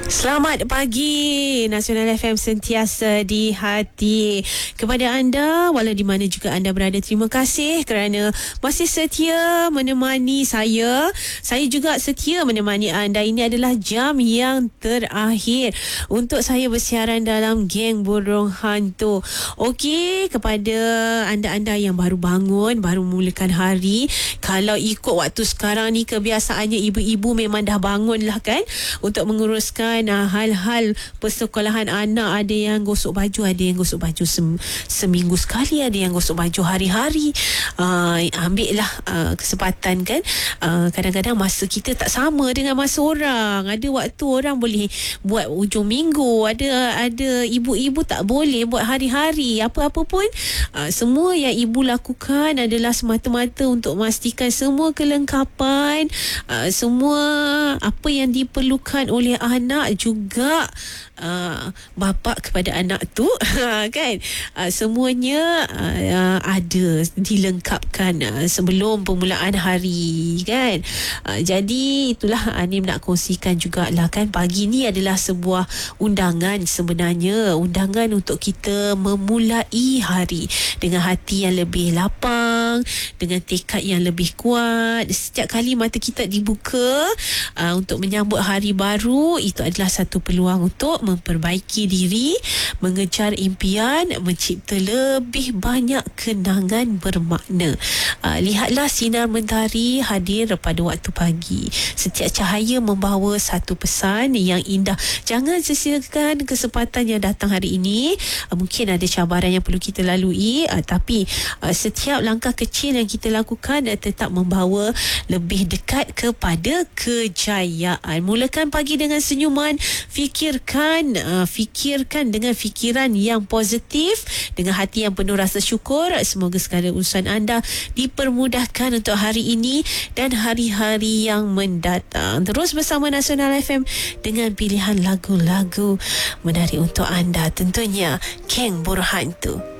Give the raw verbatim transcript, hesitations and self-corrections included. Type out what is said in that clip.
Selamat pagi, Nasional F M sentiasa di hati. Kepada anda, walau di mana juga anda berada, terima kasih kerana masih setia menemani saya. Saya juga setia menemani anda. Ini adalah jam yang terakhir untuk saya bersiaran dalam Geng Burung Hantu. Okey, kepada anda-anda yang baru bangun, baru mulakan hari, kalau ikut waktu sekarang ni, kebiasaannya ibu-ibu memang dah bangun lah kan, untuk menguruskan Nah, hal-hal persekolahan anak. Ada yang gosok baju, ada yang gosok baju sem- seminggu sekali, ada yang gosok baju hari-hari. uh, ambil lah uh, kesempatan kan. uh, kadang-kadang masa kita tak sama dengan masa orang. Ada waktu orang boleh buat ujung minggu, ada ada ibu-ibu tak boleh buat hari-hari. Apa-apa pun, uh, semua yang ibu lakukan adalah semata-mata untuk memastikan semua kelengkapan, uh, semua apa yang diperlukan oleh anak juga uh, bapa kepada anak tu kan, uh, semuanya uh, ada dilengkapkan uh, sebelum permulaan hari kan. uh, jadi itulah Anim nak kongsikan jugalah kan, pagi ni adalah sebuah undangan sebenarnya, undangan untuk kita memulai hari dengan hati yang lebih lapang, dengan tekad yang lebih kuat. Setiap kali mata kita dibuka uh, untuk menyambut hari baru, itu adalah satu peluang untuk memperbaiki diri, mengejar impian, mencipta lebih banyak kenangan bermakna. Uh, lihatlah sinar mentari hadir pada waktu pagi. Setiap cahaya membawa satu pesan yang indah. Jangan sia-siakan kesempatan yang datang hari ini. Uh, mungkin ada cabaran yang perlu kita lalui, uh, tapi uh, setiap langkah kecil yang kita lakukan uh, tetap membawa lebih dekat kepada kejayaan. Mulakan pagi dengan senyuman, fikirkan uh, fikirkan dengan fikiran yang positif, dengan hati yang penuh rasa syukur. Semoga segala urusan anda dipermudahkan untuk hari ini dan hari-hari yang mendatang. Terus bersama Nasional F M dengan pilihan lagu-lagu menarik untuk anda, tentunya Geng Burung Hantu.